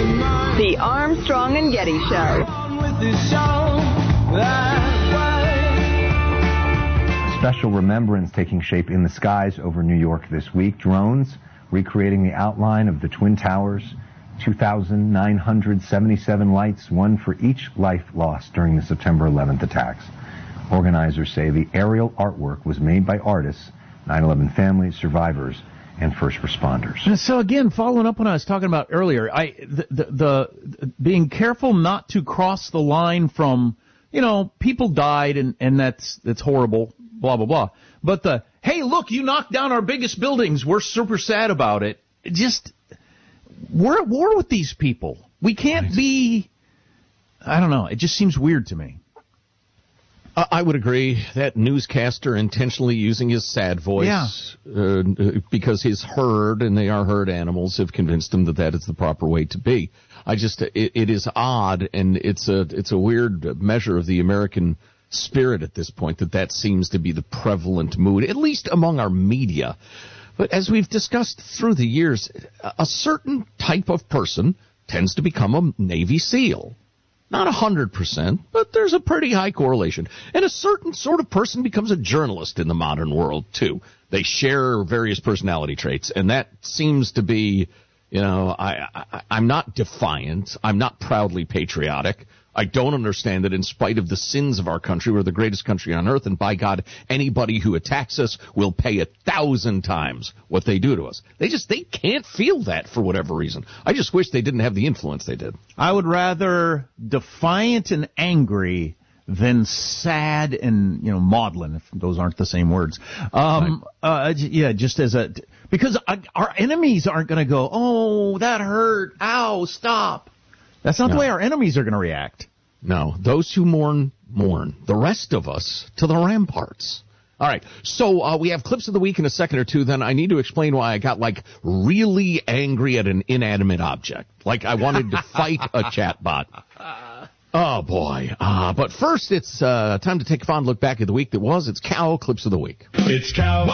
The Armstrong and Getty Show. Special remembrance taking shape in the skies over New York this week. Drones recreating the outline of the Twin Towers. 2,977 lights, one for each life lost during the September 11th attacks. Organizers say the aerial artwork was made by artists, 9/11 families, survivors, and first responders. So again, following up what I was talking about earlier, the being careful not to cross the line from, people died and that's horrible, blah blah blah. But hey, look, you knocked down our biggest buildings, we're super sad about it. We're at war with these people. We can't be. I don't know. It just seems weird to me. I would agree. That newscaster intentionally using his sad voice because his herd, and they are herd animals, have convinced him that is the proper way to be. It is odd, and it's a weird measure of the American spirit at this point that seems to be the prevalent mood, at least among our media. But as we've discussed through the years, a certain type of person tends to become a Navy SEAL. Not 100%, but there's a pretty high correlation. And a certain sort of person becomes a journalist in the modern world, too. They share various personality traits, and that seems to be, I'm not defiant. I'm not proudly patriotic. I don't understand that in spite of the sins of our country, we're the greatest country on earth, and by God, anybody who attacks us will pay 1,000 times what they do to us. They can't feel that for whatever reason. I just wish they didn't have the influence they did. I would rather defiant and angry than sad and, maudlin, if those aren't the same words. Because our enemies aren't going to go, oh, that hurt, ow, stop. That's not the way our enemies are going to react. No. Those who mourn, mourn. The rest of us to the ramparts. All right. So we have clips of the week in a second or two. Then I need to explain why I got, really angry at an inanimate object. Like I wanted to fight a chatbot. Oh, boy. But first, it's time to take a fond look back at the week that was. It's Cow Clips of the Week. It's Cow.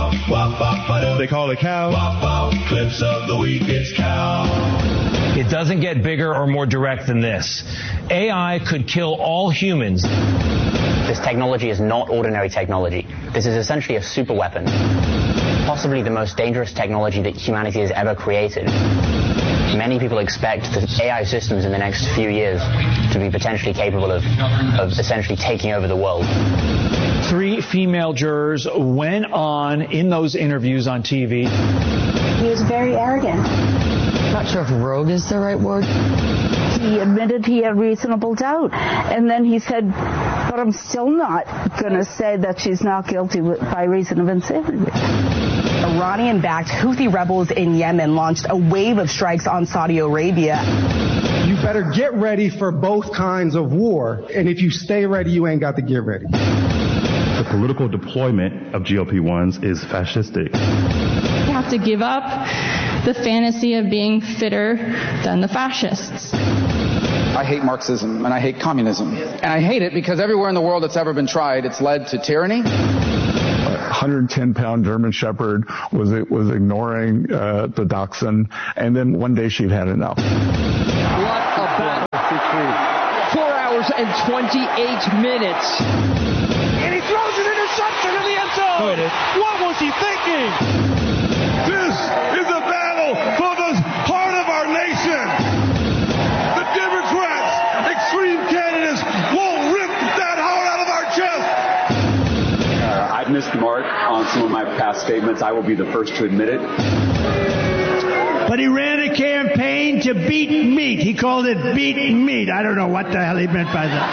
They call it Cow. Clips of the Week. It's Cow. It doesn't get bigger or more direct than this. AI could kill all humans. This technology is not ordinary technology. This is essentially a super weapon. Possibly the most dangerous technology that humanity has ever created. Many people expect the AI systems in the next few years to be potentially capable of essentially taking over the world. 3 female jurors went on in those interviews on TV. He was very arrogant. Not sure if rogue is the right word. He admitted he had reasonable doubt. And then he said, but I'm still not going to say that she's not guilty by reason of insanity. Iranian-backed Houthi rebels in Yemen launched a wave of strikes on Saudi Arabia. You better get ready for both kinds of war. And if you stay ready, you ain't got to get ready. The political deployment of GLP-1s is fascistic. You have to give up the fantasy of being fitter than the fascists. I hate Marxism and I hate communism. And I hate it because everywhere in the world it's ever been tried, it's led to tyranny. 110-pound German Shepherd was ignoring the dachshund, and then one day she'd had enough. What a battle. 4 hours and 28 minutes. And he throws an interception in the end zone. What was he thinking? This is a battle for the heart of our nation. The Democrats, extreme candidates, will rip that heart out of our chest. I've missed the mark on some of my past statements. I will be the first to admit it. But he ran a campaign to beat meat. He called it beat meat. I don't know what the hell he meant by that.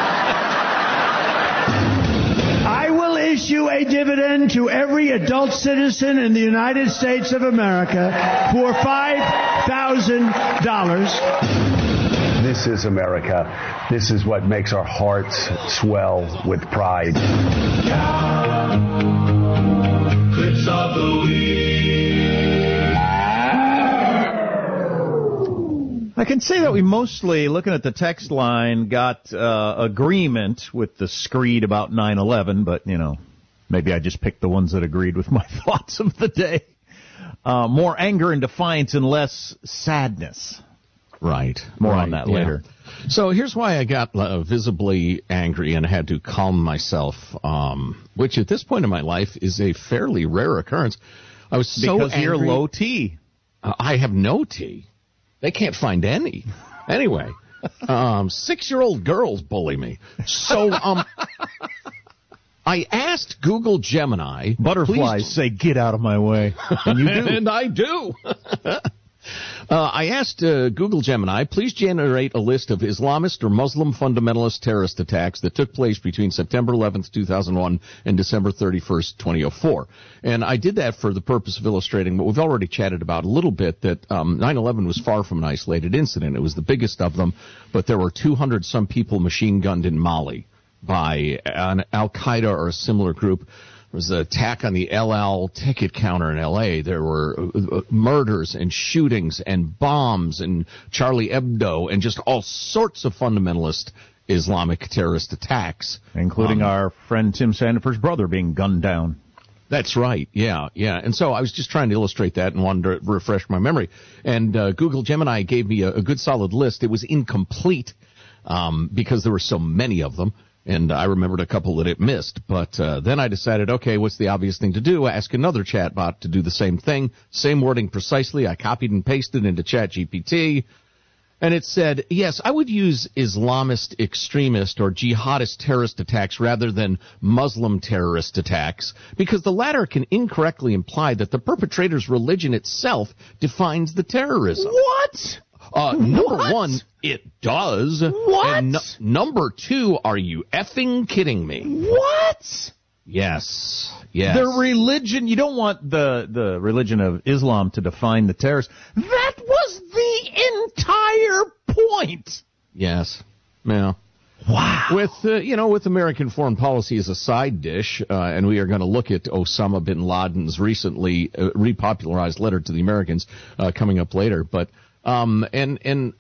I will issue a dividend to every adult citizen in the United States of America for $5,000. This is America. This is what makes our hearts swell with pride. Clips of the Week. I can say that we mostly, looking at the text line, got agreement with the screed about 9/11, but, maybe I just picked the ones that agreed with my thoughts of the day. More anger and defiance and less sadness. Right. More on that later. So here's why I got visibly angry and had to calm myself, which at this point in my life is a fairly rare occurrence. I was so because angry. you're low T. I have no T. They can't find any. Anyway, 6-year-old girls bully me. So I asked Google Gemini. Butterflies say, "Get out of my way," and you do. And I do. I asked Google Gemini, please generate a list of Islamist or Muslim fundamentalist terrorist attacks that took place between September 11th, 2001 and December 31st, 2004. And I did that for the purpose of illustrating what we've already chatted about a little bit, that 9/11 was far from an isolated incident. It was the biggest of them, but there were 200-some people machine-gunned in Mali by an Al-Qaeda or a similar group. There was an attack on the El Al ticket counter in L.A. There were murders and shootings and bombs and Charlie Hebdo and just all sorts of fundamentalist Islamic terrorist attacks. Including our friend Tim Sandifer's brother being gunned down. That's right, yeah. And so I was just trying to illustrate that and wanted to refresh my memory. And Google Gemini gave me a good solid list. It was incomplete because there were so many of them. And I remembered a couple that it missed. But then I decided, okay, what's the obvious thing to do? Ask another chatbot to do the same thing. Same wording precisely. I copied and pasted into ChatGPT. And it said, yes, I would use Islamist extremist or jihadist terrorist attacks rather than Muslim terrorist attacks, because the latter can incorrectly imply that the perpetrator's religion itself defines the terrorism. What? Number one, it does. What? And number two, are you effing kidding me? What? Yes. The religion, you don't want the religion of Islam to define the terrorists. That was the entire point. Yes. Yeah. Wow. With American foreign policy as a side dish, and we are going to look at Osama bin Laden's recently repopularized letter to the Americans coming up later, but and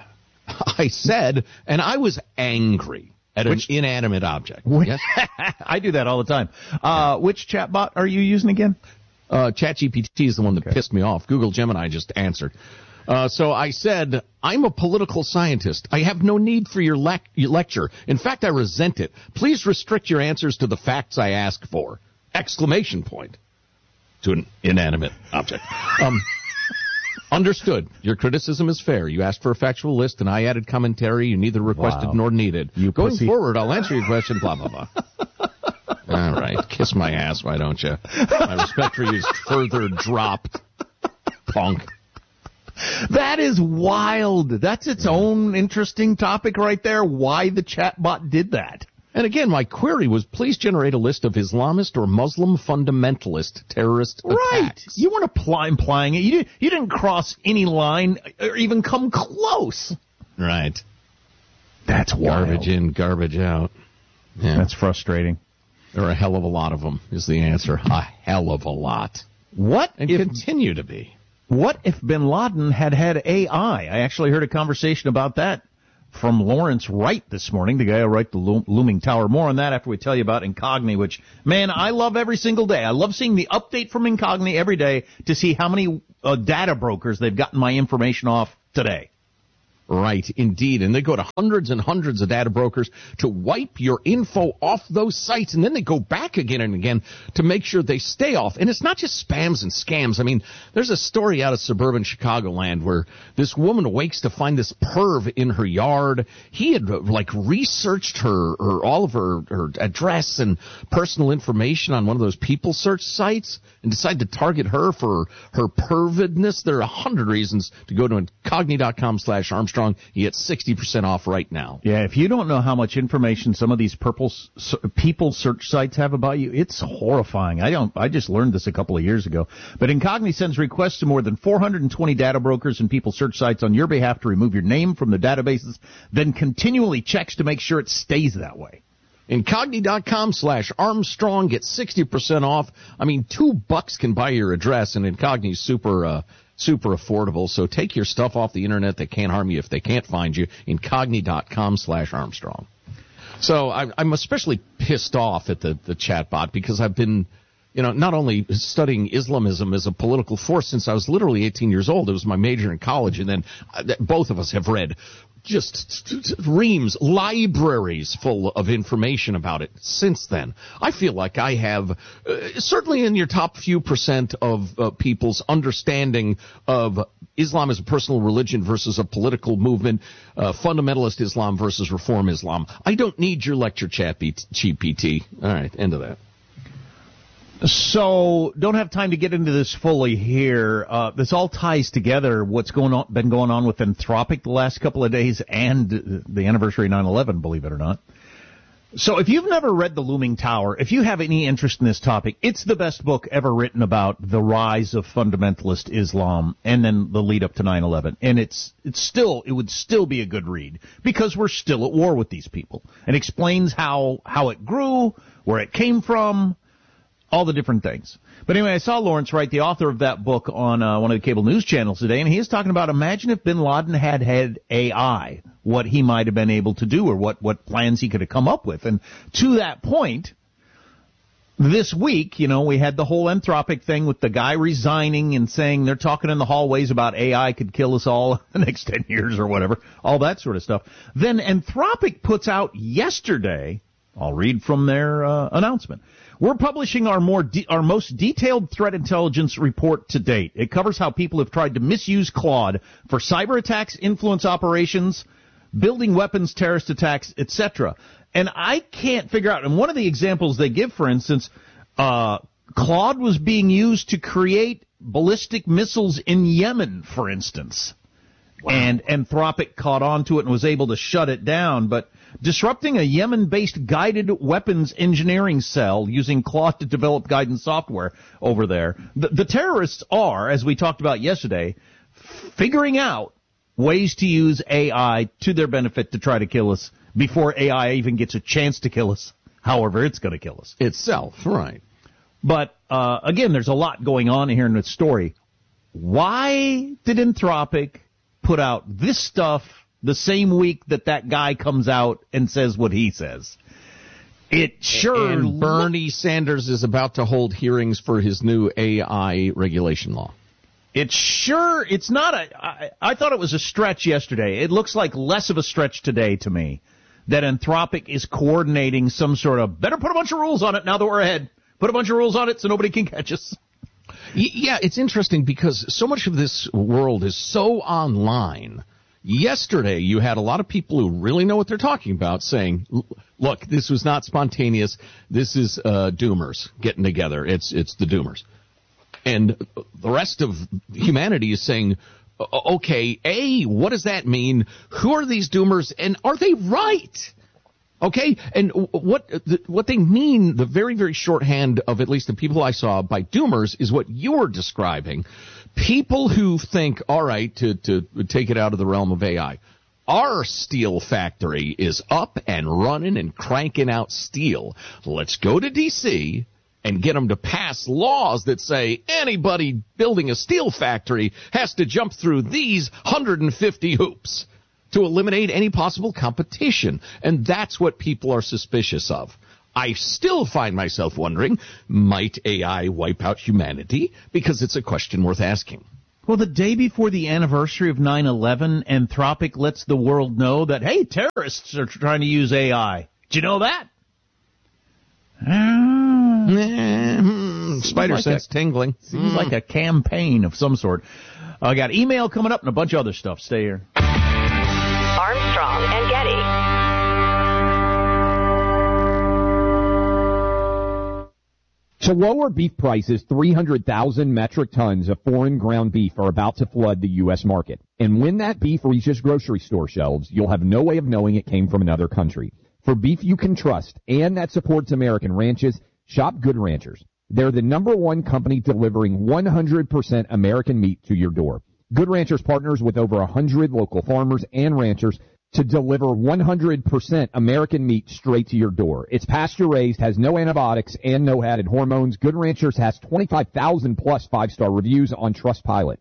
I said, and I was angry at an inanimate object. Yes? I do that all the time. Which chatbot are you using again? ChatGPT is the one that pissed me off. Google Gemini just answered. So I said, I'm a political scientist. I have no need for your lecture. In fact, I resent it. Please restrict your answers to the facts I ask for. Exclamation point. To an inanimate object. Understood. Your criticism is fair. You asked for a factual list, and I added commentary you neither requested nor needed. Going forward, I'll answer your question, blah, blah, blah. All right. Kiss my ass, why don't you? My respect for you is further dropped. Punk. That is wild. That's its own interesting topic right there, why the chatbot did that. And again, my query was, please generate a list of Islamist or Muslim fundamentalist terrorist attacks. Right. You weren't implying it. You didn't cross any line or even come close. Right. That's wild. Garbage in, garbage out. Yeah. That's frustrating. There are a hell of a lot of them, is the answer. A hell of a lot. What? And continue to be. What if bin Laden had AI? I actually heard a conversation about that from Lawrence Wright this morning, the guy who wrote the Looming Tower. More on that after we tell you about Incogni, which, man, I love every single day. I love seeing the update from Incogni every day to see how many data brokers they've gotten my information off today. Right, indeed. And they go to hundreds and hundreds of data brokers to wipe your info off those sites, and then they go back again and again to make sure they stay off. And it's not just spams and scams. I mean, there's a story out of suburban Chicagoland where this woman wakes to find this perv in her yard. He had, researched all of her address and personal information on one of those people search sites and decided to target her for her pervidness. There are 100 reasons to go to incogni.com/Armstrong. You get 60% off right now. Yeah, if you don't know how much information some of these people search sites have about you, it's horrifying. I just learned this a couple of years ago. But Incogni sends requests to more than 420 data brokers and people search sites on your behalf to remove your name from the databases, then continually checks to make sure it stays that way. Incogni.com/Armstrong. Get 60% off. I mean, $2 can buy your address, and Incogni's super affordable. So take your stuff off the internet. They can't harm you if they can't find you. Incogni.com/Armstrong. So I'm especially pissed off at the chatbot because I've been not only studying Islamism as a political force since I was literally 18 years old. It was my major in college, and then both of us have read just reams, libraries full of information about it since then. I feel like I have, certainly in your top few percent of people's understanding of Islam as a personal religion versus a political movement, fundamentalist Islam versus reform Islam. I don't need your lecture, GPT. All right, end of that. So, don't have time to get into this fully here. This all ties together what's been going on with Anthropic the last couple of days and the anniversary of 9/11, believe it or not. So, if you've never read The Looming Tower, if you have any interest in this topic, it's the best book ever written about the rise of fundamentalist Islam and then the lead up to 9/11. And it would still be a good read because we're still at war with these people. It explains how it grew, where it came from, all the different things. But anyway, I saw Lawrence Wright, the author of that book, on one of the cable news channels today, and he is talking about, imagine if bin Laden had AI, what he might have been able to do or what plans he could have come up with. And to that point, this week, we had the whole Anthropic thing with the guy resigning and saying they're talking in the hallways about AI could kill us all in the next 10 years or whatever, all that sort of stuff. Then Anthropic puts out yesterday, I'll read from their announcement. We're publishing our most detailed threat intelligence report to date. It covers how people have tried to misuse Claude for cyber attacks, influence operations, building weapons, terrorist attacks, etc. And I can't figure out, and one of the examples they give, for instance, Claude was being used to create ballistic missiles in Yemen, for instance. Wow. And Anthropic caught on to it and was able to shut it down, but disrupting a Yemen-based guided weapons engineering cell using Claude to develop guidance software over there. The terrorists are, as we talked about yesterday, figuring out ways to use AI to their benefit to try to kill us before AI even gets a chance to kill us, however it's going to kill us. Itself, right. But, again, there's a lot going on here in this story. Why did Anthropic put out this stuff the same week that guy comes out and says what he says? It sure... And Bernie Sanders is about to hold hearings for his new AI regulation law. It's not I thought it was a stretch yesterday. It looks like less of a stretch today to me that Anthropic is coordinating some sort of, better put a bunch of rules on it now that we're ahead. Put a bunch of rules on it so nobody can catch us. Yeah, it's interesting because so much of this world is so online. Yesterday, you had a lot of people who really know what they're talking about saying, look, this was not spontaneous. This is doomers getting together. It's the doomers. And the rest of humanity is saying, okay, what does that mean? Who are these doomers? And are they right? Okay, and what they mean, the very, very shorthand of at least the people I saw by doomers is what you're describing. People who think, all right, to take it out of the realm of AI, our steel factory is up and running and cranking out steel. Let's go to D.C. and get them to pass laws that say anybody building a steel factory has to jump through these 150 hoops to eliminate any possible competition. And that's what people are suspicious of. I still find myself wondering, might AI wipe out humanity? Because it's a question worth asking. Well, the day before the anniversary of 9/11, Anthropic lets the world know that, hey, terrorists are trying to use AI. Did you know that? Spider sense tingling. Seems like a campaign of some sort. I got email coming up and a bunch of other stuff. Stay here. Armstrong and Getty. To lower beef prices, 300,000 metric tons of foreign ground beef are about to flood the U.S. market. And when that beef reaches grocery store shelves, you'll have no way of knowing it came from another country. For beef you can trust and that supports American ranches, shop Good Ranchers. They're the #1 company delivering 100% American meat to your door. Good Ranchers partners with over 100 local farmers and ranchers to deliver 100% American meat straight to your door. It's pasture-raised, has no antibiotics, and no added hormones. Good Ranchers has 25,000 plus 5-star reviews on Trustpilot.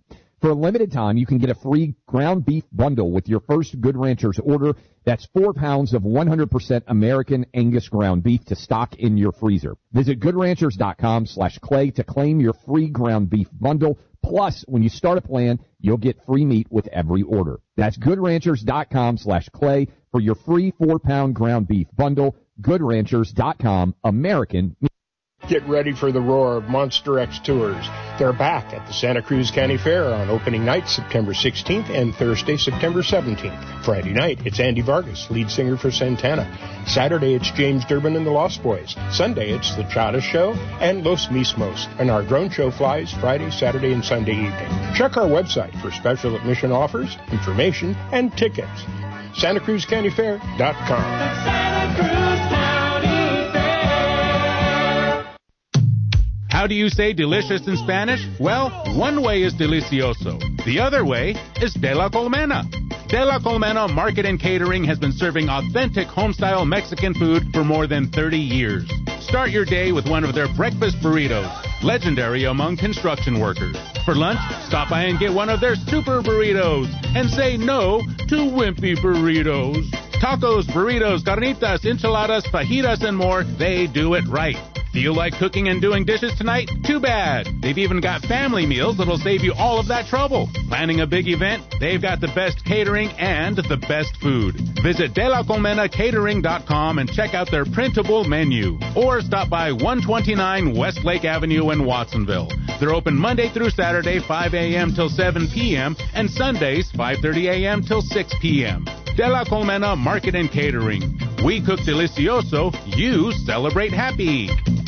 For a limited time, you can get a free ground beef bundle with your first Good Ranchers order. That's 4 pounds of 100% American Angus ground beef to stock in your freezer. Visit goodranchers.com/clay to claim your free ground beef bundle. Plus, when you start a plan, you'll get free meat with every order. That's goodranchers.com/clay for your free 4-pound ground beef bundle. Goodranchers.com, American meat. Get ready for the roar of Monster X Tours. They're back at the Santa Cruz County Fair on opening night, September 16th and Thursday, September 17th. Friday night, it's Andy Vargas, lead singer for Santana. Saturday, it's James Durbin and the Lost Boys. Sunday, it's the Chata Show and Los Mismos. And our drone show flies Friday, Saturday, and Sunday evening. Check our website for special admission offers, information, and tickets. SantaCruzCountyFair.com. Santa Cruz County Fair. How do you say delicious in Spanish? Well, one way is delicioso. The other way is de la Colmena. De la Colmena Market and Catering has been serving authentic home-style Mexican food for more than 30 years. Start your day with one of their breakfast burritos, legendary among construction workers. For lunch, stop by and get one of their super burritos and say no to wimpy burritos. Tacos, burritos, carnitas, enchiladas, fajitas, and more, they do it right. Feel like cooking and doing dishes tonight? Too bad. They've even got family meals that'll save you all of that trouble. Planning a big event? They've got the best catering and the best food. Visit delacolmenacatering.com and check out their printable menu. Or stop by 129 Westlake Avenue in Watsonville. They're open Monday through Saturday, 5 a.m. till 7 p.m. and Sundays, 5:30 a.m. till 6 p.m. De la Colmena Market and Catering. We cook delicioso, you celebrate happy.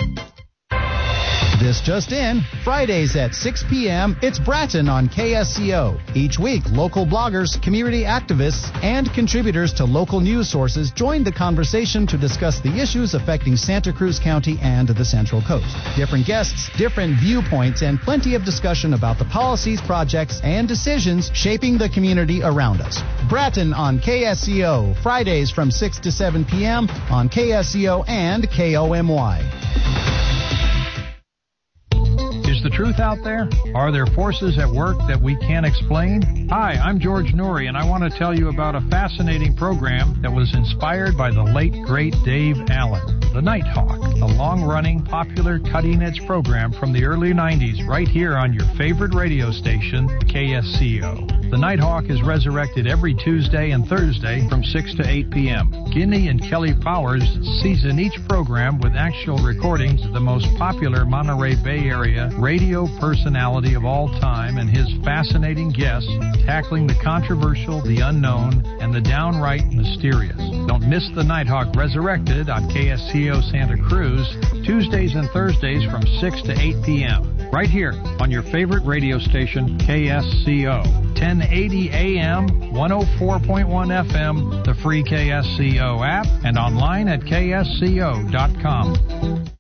This just in, Fridays at 6 p.m., it's Bratton on KSCO. Each week, local bloggers, community activists, and contributors to local news sources join the conversation to discuss the issues affecting Santa Cruz County and the Central Coast. Different guests, different viewpoints, and plenty of discussion about the policies, projects, and decisions shaping the community around us. Bratton on KSCO, Fridays from 6 to 7 p.m. on KSCO and KOMY. Is the truth out there? Are there forces at work that we can't explain? Hi, I'm George Noory, and I want to tell you about a fascinating program that was inspired by the late, great Dave Allen. The Nighthawk, a long-running, popular, cutting-edge program from the early 90s right here on your favorite radio station, KSCO. The Nighthawk is resurrected every Tuesday and Thursday from 6 to 8 p.m. Guinea and Kelly Powers season each program with actual recordings of the most popular Monterey Bay Area radio personality of all time and his fascinating guests tackling the controversial, the unknown, and the downright mysterious. Don't miss the Nighthawk Resurrected on KSCO Santa Cruz, Tuesdays and Thursdays from 6 to 8 p.m. Right here on your favorite radio station, KSCO. 1080 AM, 104.1 FM, the free KSCO app, and online at ksco.com.